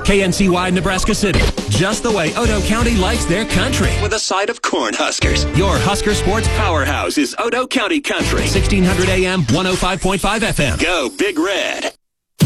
KNCY Nebraska City. Just the way Otoe County likes their country. With a side of Cornhuskers. Your Husker sports powerhouse is Otoe County Country. 1600 AM, 105.5 FM. Go Big Red.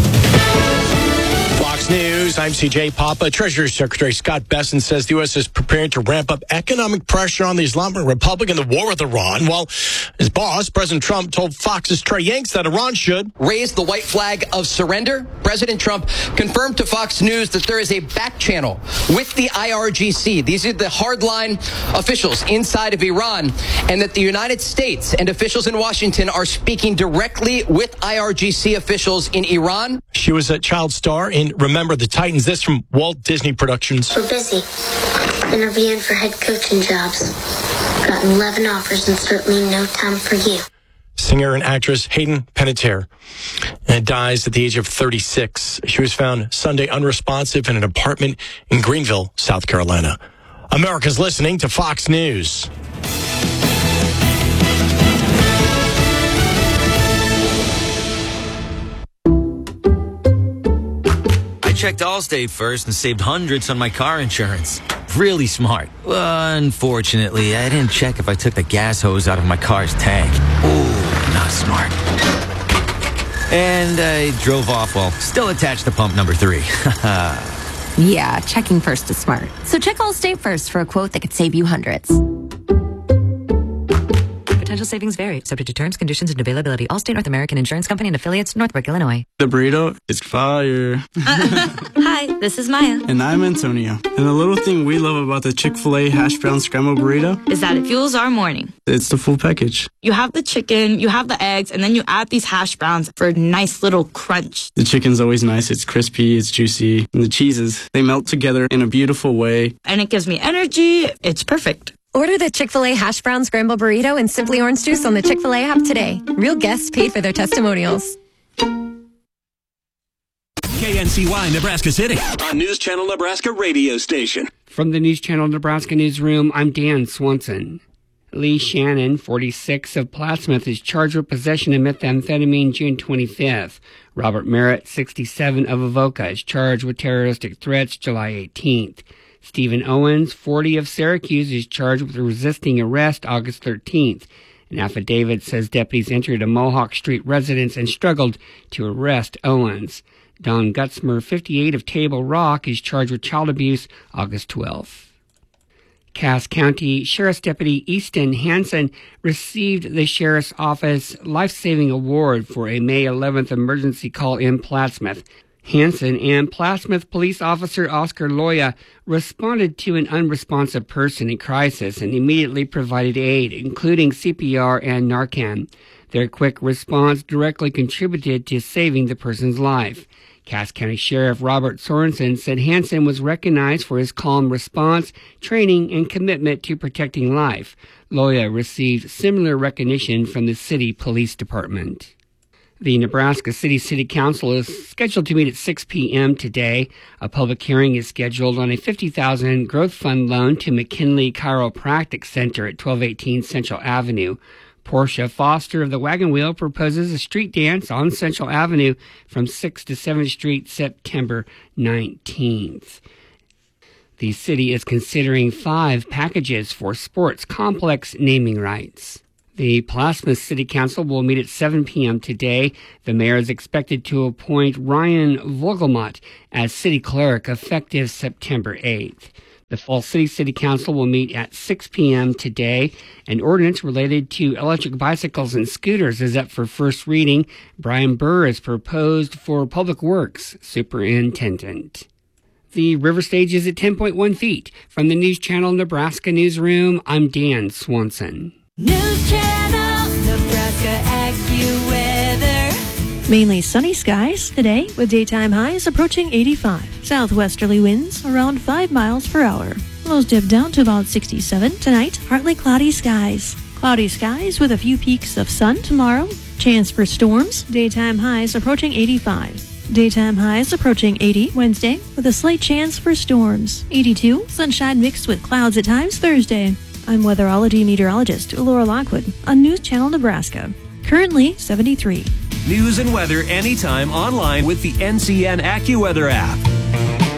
Fox News, I'm CJ Papa. Treasury Secretary Scott Bessent says the U.S. is preparing to ramp up economic pressure on the Islamic Republic in the war with Iran, while his boss, President Trump, told Fox's Trey Yanks that Iran should raise the white flag of surrender. President Trump confirmed to Fox News that there is a back channel with the IRGC. These are the hardline officials inside of Iran, and that the United States and officials in Washington are speaking directly with IRGC officials in Iran. She was a child star in Remember the Titans. This from Walt Disney Productions. We're busy interviewing for head coaching jobs. Gotten 11 offers and certainly no time for you. Singer and actress Hayden Panettiere dies at the age of 36. She was found Sunday unresponsive in an apartment in Greenville, South Carolina. America's listening to Fox News. I checked Allstate first and saved hundreds on my car insurance. Really smart. Unfortunately, I didn't check if I took the gas hose out of my car's tank. Ooh, not smart. And I drove off while still attached to pump number 3. Yeah, checking first is smart. So check Allstate first for a quote that could save you hundreds. Potential savings vary, subject to terms, conditions, and availability. Allstate North American Insurance Company and affiliates, Northbrook, Illinois. The burrito is fire. Hi, this is Maya. And I'm Antonio. And the little thing we love about the Chick-fil-A hash brown scrambled burrito is that it fuels our morning. It's the full package. You have the chicken, you have the eggs, and then you add these hash browns for a nice little crunch. The chicken's always nice. It's crispy, it's juicy. And the cheeses, they melt together in a beautiful way. And it gives me energy. It's perfect. Order the Chick-fil-A hash brown scramble burrito and Simply Orange Juice on the Chick-fil-A app today. Real guests paid for their testimonials. KNCY Nebraska City on News Channel Nebraska radio station. From the News Channel Nebraska newsroom, I'm Dan Swanson. Lee Shannon, 46, of Plattsmouth, is charged with possession of methamphetamine June 25th. Robert Merritt, 67, of Avoca, is charged with terroristic threats July 18th. Stephen Owens, 40, of Syracuse, is charged with resisting arrest August 13th. An affidavit says deputies entered a Mohawk Street residence and struggled to arrest Owens. Don Gutzmer, 58, of Table Rock, is charged with child abuse August 12th. Cass County Sheriff's Deputy Easton Hansen received the Sheriff's Office Life-Saving Award for a May 11th emergency call in Plattsmouth. Hansen and Plattsmouth Police Officer Oscar Loya responded to an unresponsive person in crisis and immediately provided aid, including CPR and Narcan. Their quick response directly contributed to saving the person's life. Cass County Sheriff Robert Sorensen said Hansen was recognized for his calm response, training, and commitment to protecting life. Loya received similar recognition from the City Police Department. The Nebraska City Council is scheduled to meet at 6 p.m. today. A public hearing is scheduled on a $50,000 growth fund loan to McKinley Chiropractic Center at 1218 Central Avenue. Portia Foster of the Wagon Wheel proposes a street dance on Central Avenue from 6th to 7th Street September 19th. The city is considering 5 packages for sports complex naming rights. The Plattsmouth City Council will meet at 7 p.m. today. The mayor is expected to appoint Ryan Vogelmott as city clerk effective September 8th. The Fall City Council will meet at 6 p.m. today. An ordinance related to electric bicycles and scooters is up for first reading. Brian Burr is proposed for Public Works Superintendent. The river stage is at 10.1 feet. From the News Channel Nebraska newsroom, I'm Dan Swanson. News Channel Nebraska AccuWeather. Mainly sunny skies today with daytime highs approaching 85. Southwesterly winds around 5 miles per hour. Lows dip down to about 67 tonight. Partly cloudy skies. Cloudy skies with a few peaks of sun tomorrow. Chance for storms. Daytime highs approaching 85. Daytime highs approaching 80 Wednesday with a slight chance for storms. 82. Sunshine mixed with clouds at times Thursday. I'm weatherology meteorologist Laura Lockwood on News Channel Nebraska. Currently 73. News and weather anytime online with the NCN AccuWeather app.